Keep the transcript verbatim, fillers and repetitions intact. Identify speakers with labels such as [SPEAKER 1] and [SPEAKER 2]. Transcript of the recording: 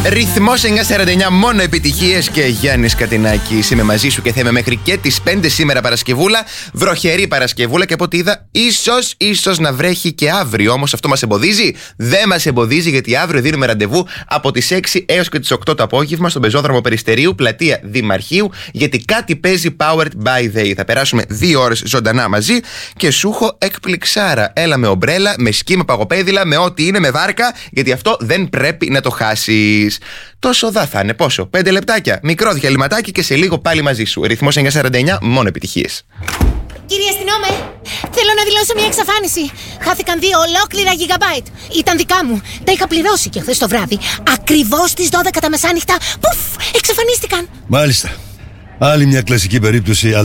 [SPEAKER 1] Ρυθμός εννιά σαράντα εννιά, μόνο επιτυχίες και Γιάννης Κατινάκης. Είμαι μαζί σου και θα είμαι μέχρι και τις πέντε σήμερα Παρασκευούλα. Βροχερή Παρασκευούλα και από ό,τι είδα, ίσως, ίσως να βρέχει και αύριο. Όμως αυτό μας εμποδίζει? Δεν μας εμποδίζει, γιατί αύριο δίνουμε ραντεβού από τις έξι έως και τις οκτώ το απόγευμα στον πεζόδρομο Περιστερίου, πλατεία Δημαρχείου, γιατί κάτι παίζει Powered by They. Θα περάσουμε δύο ώρες ζωντανά μαζί και σου έχω εκπληξάρα. Έλα με ομπρέλα, με σκι, με παγοπέδιλα, με ό,τι είναι, με βάρκα, γιατί αυτό δεν πρέπει να το χάσεις. Τόσο δά θα είναι, πόσο? Πέντε λεπτάκια. Μικρό διαλυματάκι και σε λίγο πάλι μαζί σου. Ρυθμός εννιά σαράντα εννιά, μόνο επιτυχίες.
[SPEAKER 2] Κύριε αστυνόμε, θέλω να δηλώσω μια εξαφάνιση. Χάθηκαν δύο ολόκληρα gigabyte. Ήταν δικά μου. Τα είχα πληρώσει και χθες το βράδυ. Ακριβώς στις δώδεκα τα μεσάνυχτα. Πουφ, εξαφανίστηκαν.
[SPEAKER 3] Μάλιστα. Άλλη μια κλασική περίπτωση.